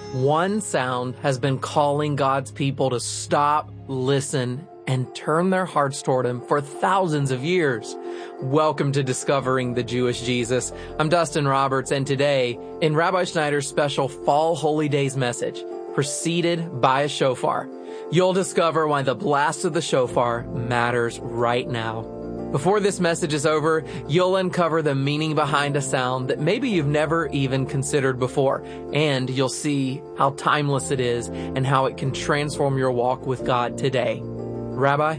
One sound has been calling God's people to stop, listen, and turn their hearts toward Him for thousands of years. Welcome to Discovering the Jewish Jesus. I'm Dustin Roberts, and today, in Rabbi Schneider's special Fall Holy Days message, preceded by a shofar, you'll discover why the blast of the shofar matters right now. Before this message is over, you'll uncover the meaning behind a sound that maybe you've never even considered before, and you'll see how timeless it is and how it can transform your walk with God today. Rabbi?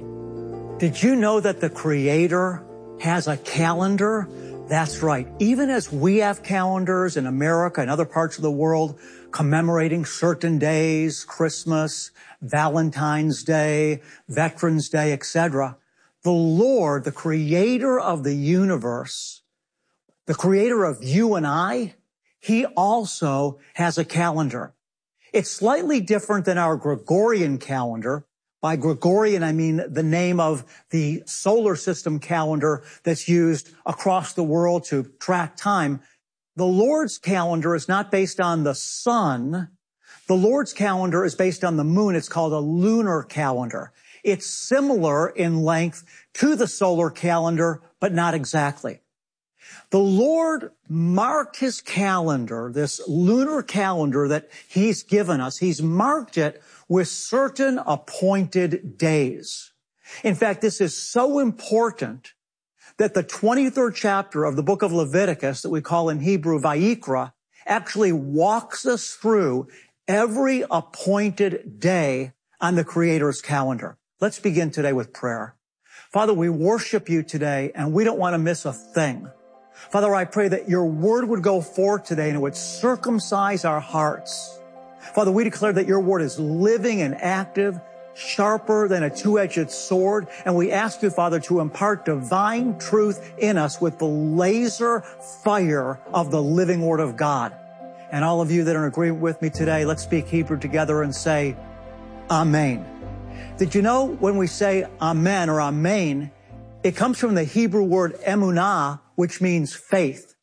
Did you know that the Creator has a calendar? That's right. Even as we have calendars in America and other parts of the world commemorating certain days, Christmas, Valentine's Day, Veterans Day, etc., the Lord, the Creator of the universe, the Creator of you and I, He also has a calendar. It's slightly different than our Gregorian calendar. By Gregorian, I mean the name of the solar system calendar that's used across the world to track time. The Lord's calendar is not based on the sun. The Lord's calendar is based on the moon. It's called a lunar calendar. It's similar in length to the solar calendar, but not exactly. The Lord marked His calendar, this lunar calendar that He's given us. He's marked it with certain appointed days. In fact, this is so important that the 23rd chapter of the book of Leviticus, that we call in Hebrew Vayikra, actually walks us through every appointed day on the Creator's calendar. Let's begin today with prayer. Father, we worship You today, and we don't want to miss a thing. Father, I pray that Your word would go forth today and it would circumcise our hearts. Father, we declare that Your word is living and active, sharper than a two-edged sword, and we ask You, Father, to impart divine truth in us with the laser fire of the living word of God. And all of you that are in agreement with me today, let's speak Hebrew together and say, Amen. Did you know when we say amen or amen, it comes from the Hebrew word emunah, which means faith.